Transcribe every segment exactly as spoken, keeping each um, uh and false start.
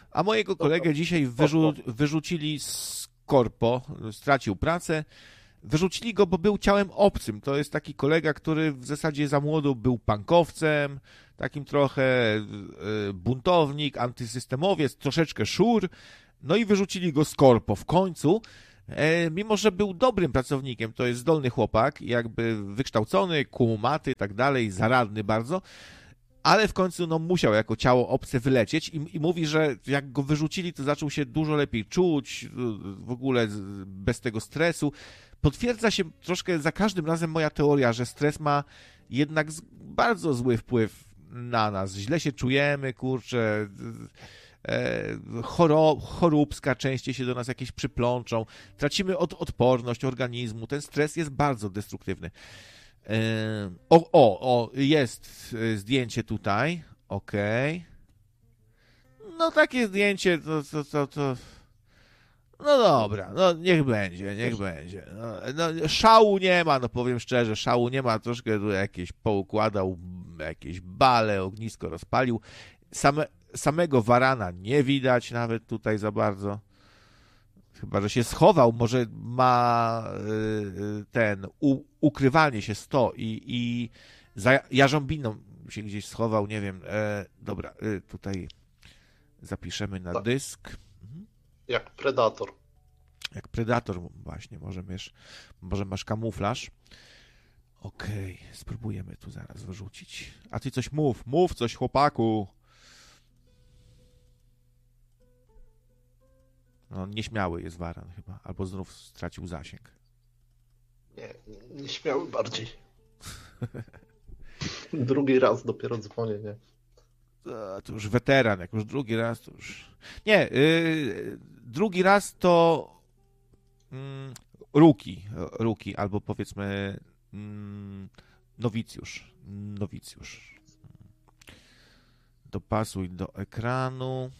A mojego kolegę dzisiaj wyrzu wyrzucili z korpo, stracił pracę. Wyrzucili go, bo był ciałem obcym. To jest taki kolega, który w zasadzie za młodu był punkowcem, takim trochę buntownik, antysystemowiec, troszeczkę szur. No i wyrzucili go z korpo. W końcu, mimo że był dobrym pracownikiem, to jest zdolny chłopak, jakby wykształcony, kumaty i tak dalej, zaradny bardzo, ale w końcu no, musiał jako ciało obce wylecieć i, i mówi, że jak go wyrzucili, to zaczął się dużo lepiej czuć, w ogóle bez tego stresu. Potwierdza się troszkę za każdym razem moja teoria, że stres ma jednak bardzo zły wpływ na nas. Źle się czujemy, kurczę, choro, choróbska częściej się do nas jakieś przyplączą, tracimy od, odporność organizmu. Ten stres jest bardzo destruktywny. O, o, o, jest zdjęcie tutaj, okej. Okay. No takie zdjęcie, to, to, to, to... No dobra, no niech będzie, niech będzie. No, no, szału nie ma, no powiem szczerze, szału nie ma, troszkę tu jakieś poukładał, jakieś bale, ognisko rozpalił. Same, samego warana nie widać nawet tutaj za bardzo. Chyba, że się schował, może ma ten, u, ukrywanie się sto i, i za jarząbiną się gdzieś schował, nie wiem. E, dobra, e, tutaj zapiszemy na tak. dysk. Jak Predator. Jak Predator właśnie, może masz, może masz kamuflaż. Okej, okay, spróbujemy tu zaraz wyrzucić. A ty coś mów, mów coś, chłopaku. No, nieśmiały jest waran chyba, albo znów stracił zasięg. Nie, nieśmiały bardziej. Drugi raz dopiero dzwonię, nie? To, to już weteran, jak już drugi raz, to już... Nie, yy, drugi raz to mm, rookie, rookie, albo powiedzmy mm, nowicjusz, nowicjusz. Dopasuj do ekranu.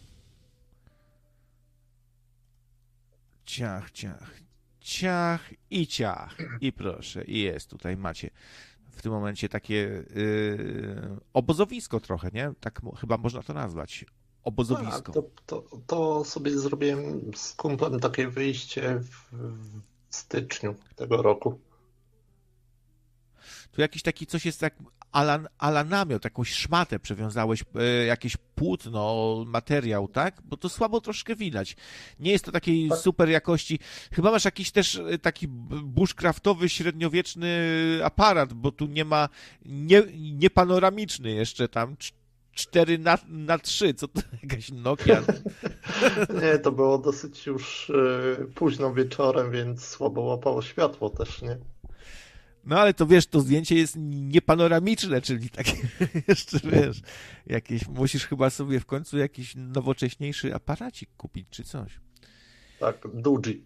Ciach, ciach, ciach i ciach. I proszę, i jest tutaj, macie w tym momencie takie yy, obozowisko trochę, nie? Tak mo- chyba można to nazwać. Obozowisko. A, to, to, to sobie zrobiłem z kumplem takie wyjście w, w styczniu tego roku. Tu jakiś taki coś jest jak ala, ala namiot, jakąś szmatę przewiązałeś, e, jakieś płótno, materiał, tak? Bo to słabo troszkę widać. Nie jest to takiej tak. super jakości. Chyba masz jakiś też taki bushcraftowy, średniowieczny aparat, bo tu nie ma, nie, nie panoramiczny jeszcze tam, cztery na trzy, co to jakaś Nokia? Nie, to było dosyć już y, późno wieczorem, więc słabo łapało światło też, nie? No ale to wiesz, to zdjęcie jest niepanoramiczne, czyli takie jeszcze, wiesz, jakieś, musisz chyba sobie w końcu jakiś nowocześniejszy aparacik kupić, czy coś. Tak, Duji.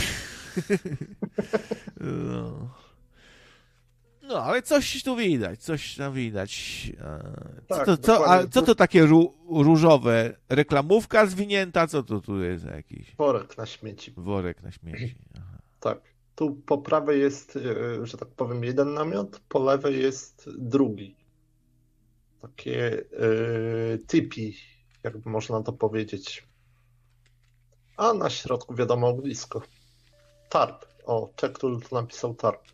No. no, ale coś tu widać, coś tam widać. Co tak, to, co, a co to takie ró różowe? Reklamówka zwinięta? Co to tu jest jakiś? Worek na śmieci. Worek na śmieci. Aha. Tak. Tu po prawej jest, że tak powiem, jeden namiot, po lewej jest drugi. Takie yy, tipi, jakby można to powiedzieć. A na środku wiadomo ognisko. Tarp. O, Czektul tu napisał tarp.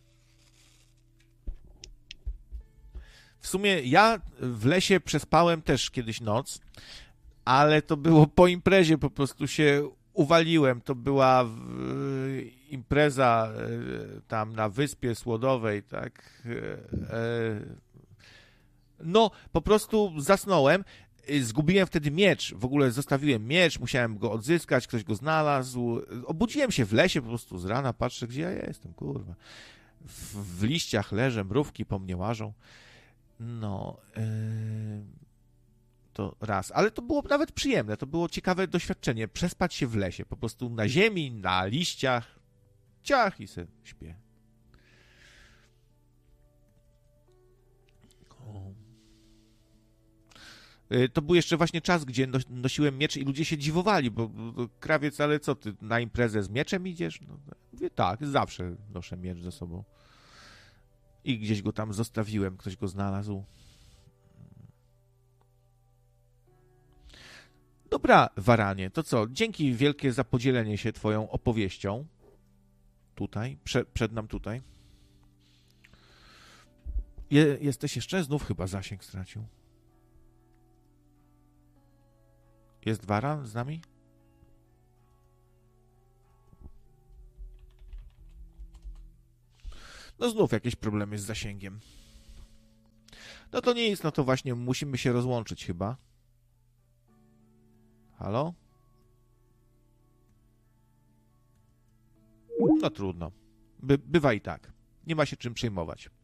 W sumie ja w lesie przespałem też kiedyś noc, ale to było po imprezie, po prostu się uwaliłem. To była impreza tam na Wyspie Słodowej, tak. No, po prostu zasnąłem. Zgubiłem wtedy miecz, w ogóle zostawiłem miecz, musiałem go odzyskać, ktoś go znalazł. Obudziłem się w lesie po prostu z rana, patrzę, gdzie ja jestem, kurwa. W, w liściach leżę, mrówki po mnie łażą. No, yy, to raz. Ale to było nawet przyjemne, to było ciekawe doświadczenie. Przespać się w lesie, po prostu na ziemi, na liściach, ciach i se śpię. O. Yy, to był jeszcze właśnie czas, gdzie no, nosiłem miecz i ludzie się dziwowali, bo, bo krawiec, ale co ty, na imprezę z mieczem idziesz? No, mówię, tak, zawsze noszę miecz ze sobą. I gdzieś go tam zostawiłem, ktoś go znalazł. Dobry Dobra, Waranie, to co? Dzięki wielkie za podzielenie się twoją opowieścią. Tutaj, prze, przed nam tutaj. Je, jesteś jeszcze? Znów chyba zasięg stracił. Jest Waran z nami? No znów jakieś problemy z zasięgiem. No to nie jest, no to właśnie musimy się rozłączyć chyba. Halo? No trudno. By, bywa i tak. Nie ma się czym przejmować.